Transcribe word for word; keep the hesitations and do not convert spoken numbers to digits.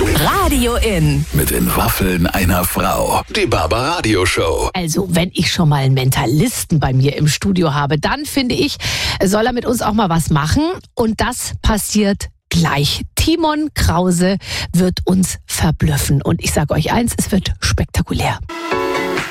Radio In. Mit den Waffeln einer Frau. Die Barbaradio Show. Also, wenn ich schon mal einen Mentalisten bei mir im Studio habe, dann finde ich, soll er mit uns auch mal was machen. Und das passiert gleich. Timon Krause wird uns verblüffen. Und ich sage euch eins, es wird spektakulär.